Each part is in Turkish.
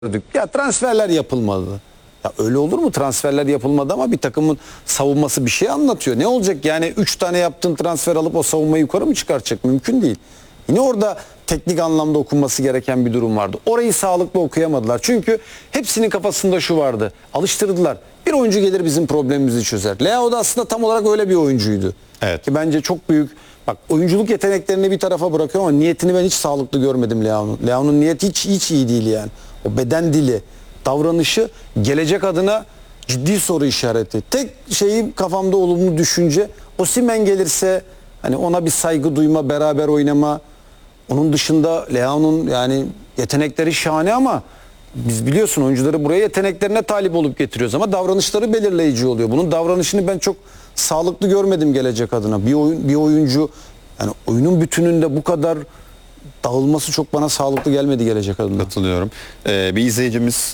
gördük. Ya transferler yapılmadı. Ya öyle olur mu? Transferler yapılmadı ama bir takımın savunması bir şey anlatıyor. Ne olacak yani 3 tane yaptığın transfer alıp o savunmayı yukarı mı çıkartacak? Mümkün değil. Yine orada teknik anlamda okunması gereken bir durum vardı. Orayı sağlıklı okuyamadılar. Çünkü hepsinin kafasında şu vardı. Alıştırdılar. Bir oyuncu gelir bizim problemimizi çözer. Leao da aslında tam olarak öyle bir oyuncuydu. Evet. Ki bence çok büyük. Bak oyunculuk yeteneklerini bir tarafa bırakıyorum ama niyetini ben hiç sağlıklı görmedim Leao'nun. Leao'nun niyeti hiç iyi değil yani. O beden dili, davranışı gelecek adına ciddi soru işareti. Tek şeyim kafamda olumlu düşünce Osimhen gelirse hani ona bir saygı duyma, beraber oynama. Onun dışında Leao'nun yani yetenekleri şahane ama biz biliyorsun oyuncuları buraya yeteneklerine talip olup getiriyoruz ama davranışları belirleyici oluyor. Bunun davranışını ben çok sağlıklı görmedim gelecek adına. Bir oyuncu yani oyunun bütününde bu kadar dağılması çok bana sağlıklı gelmedi gelecek adına. Katılıyorum. Bir izleyicimiz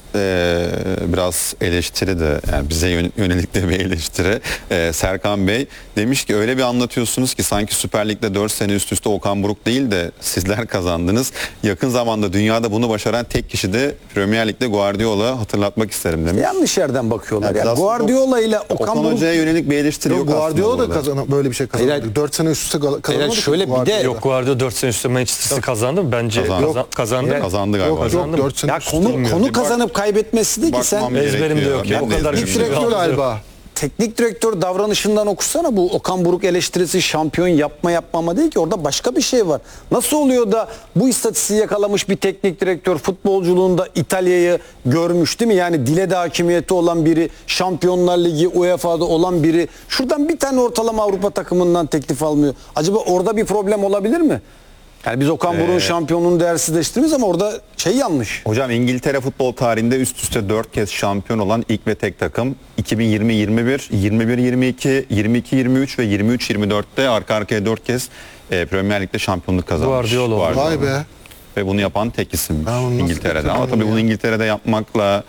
biraz eleştiri de yani bize yönelik de bir eleştiri. Serkan Bey demiş ki öyle bir anlatıyorsunuz ki sanki Süper Lig'de 4 sene üst üste Okan Buruk değil de sizler kazandınız. Yakın zamanda dünyada bunu başaran tek kişi de Premier Lig'de Guardiola, hatırlatmak isterim demiş. Yanlış yerden bakıyorlar. Yani Yani Guardiola ile Okan Buruk... Hoca'ya yönelik bir eleştiri yok Guardiola aslında. da böyle bir şey kazandı. Hayır, 4 sene üst üste kazanmadı. şöyle bir de- Yok, Guardiola 4 sene üstte Manchester City kazandı mı? Bence kazandı. Kazandı galiba. Yok 4 sene Ya üst üste. konu kazanıp kaybetmesi değil ki sen Bakmam Ezberimde gerekiyor. yok ya. Ben O de kadar ezberimde Teknik yok. direktör galiba. teknik direktör davranışından okusana bu Okan Buruk eleştirisi şampiyon yapmama değil ki orada başka bir şey var. Nasıl oluyor da bu istatistiği yakalamış bir teknik direktör futbolculuğunda İtalya'yı görmüş değil mi? Yani dile de hakimiyeti olan biri, Şampiyonlar Ligi, UEFA'da olan biri şuradan bir tane ortalama Avrupa takımından teklif almıyor. Acaba orada bir problem olabilir mi? Yani biz Okan Buruk'un şampiyonluğunu değersizleştirmiyoruz ama orada şey yanlış. Hocam İngiltere futbol tarihinde üst üste 4 kez şampiyon olan ilk ve tek takım 2020-21, 21-22, 22-23 ve 23-24'te arka arkaya 4 kez Premier Lig'de şampiyonluk kazanmış. Guardiola. Vay be. Ve bunu yapan tek isim Ben onu nasıl İngiltere'de. Ama hatırlamıyorum tabii bunu ya. İngiltere'de yapmakla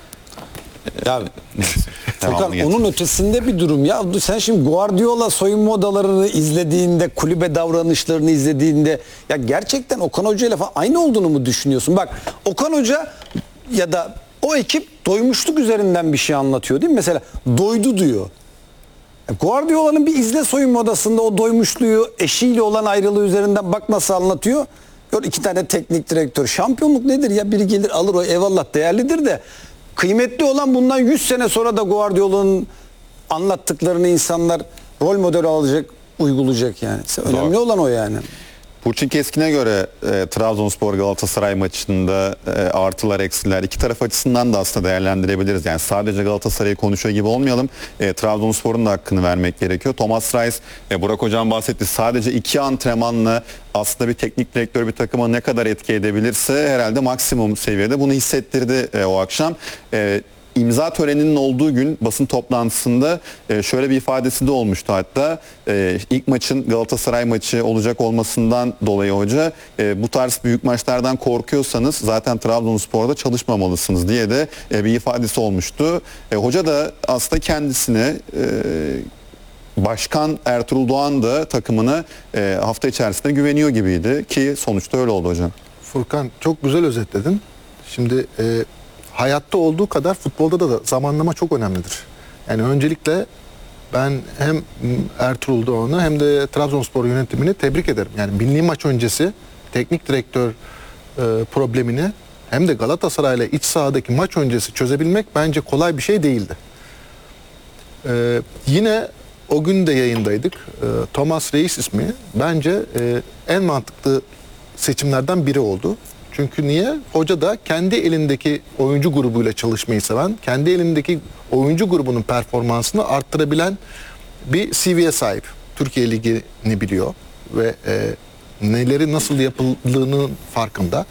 Ya neyse. Furkan devamını getir. onun ötesinde bir durum. Ya sen şimdi Guardiola soyunma odalarını izlediğinde, kulübe davranışlarını izlediğinde ya gerçekten Okan Hoca ile falan aynı olduğunu mu düşünüyorsun? Bak Okan Hoca ya da o ekip doymuşluk üzerinden bir şey anlatıyor değil mi? Mesela doydu diyor. Guardiola'nın bir izle soyunma odasında o doymuşluğu eşiyle olan ayrılığı üzerinden bak nasıl anlatıyor. Gör 2 tane teknik direktör. Şampiyonluk nedir ya? Biri gelir alır o eyvallah değerlidir de kıymetli olan bundan 100 sene sonra da Guardiola'nın anlattıklarını insanlar rol model alacak, uygulayacak yani. Önemli olan o yani. Burçin Keskin'e göre Trabzonspor Galatasaray maçında artılar eksiler iki taraf açısından da aslında değerlendirebiliriz. Yani sadece Galatasaray'ı konuşuyor gibi olmayalım. Trabzonspor'un da hakkını vermek gerekiyor. Thomas Reis, Burak Hocam bahsetti. Sadece 2 antrenmanla aslında bir teknik direktör bir takıma ne kadar etki edebilirse herhalde maksimum seviyede bunu hissettirdi o akşam. İmza töreninin olduğu gün basın toplantısında şöyle bir ifadesi de olmuştu hatta. İlk maçın Galatasaray maçı olacak olmasından dolayı hoca bu tarz büyük maçlardan korkuyorsanız zaten Trabzonspor'da çalışmamalısınız diye de bir ifadesi olmuştu. Hoca da aslında kendisine Başkan Ertuğrul Doğan da takımına hafta içerisinde güveniyor gibiydi ki sonuçta öyle oldu hocam. Furkan çok güzel özetledin. Şimdi hayatta olduğu kadar futbolda da zamanlama çok önemlidir. Yani öncelikle ben hem Ertuğrul Doğan'ı hem de Trabzonspor yönetimini tebrik ederim. Yani milli maç öncesi teknik direktör problemini hem de Galatasaray'la iç sahadaki maç öncesi çözebilmek bence kolay bir şey değildi. Yine o gün de yayındaydık. Thomas Reis ismi bence en mantıklı seçimlerden biri oldu. Çünkü niye? Hoca da kendi elindeki oyuncu grubuyla çalışmayı seven, kendi elindeki oyuncu grubunun performansını arttırabilen bir CV'ye sahip. Türkiye Ligi'ni biliyor ve neleri nasıl yapıldığının farkında.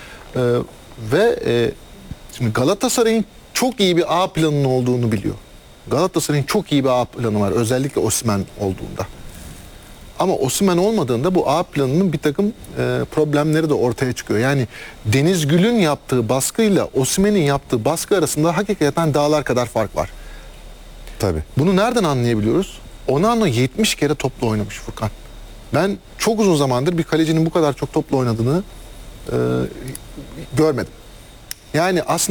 Şimdi Galatasaray'ın çok iyi bir A planının olduğunu biliyor. Galatasaray'ın çok iyi bir A planı var. Özellikle Osimhen olduğunda. Ama Osimhen olmadığında bu A planının bir takım problemleri de ortaya çıkıyor. Yani Deniz Gül'ün yaptığı baskıyla Osimhen'in yaptığı baskı arasında hakikaten dağlar kadar fark var. Tabii. Bunu nereden anlayabiliyoruz? Onana 70 kere topla oynamış Furkan. Ben çok uzun zamandır bir kalecinin bu kadar çok topla oynadığını görmedim. Yani aslında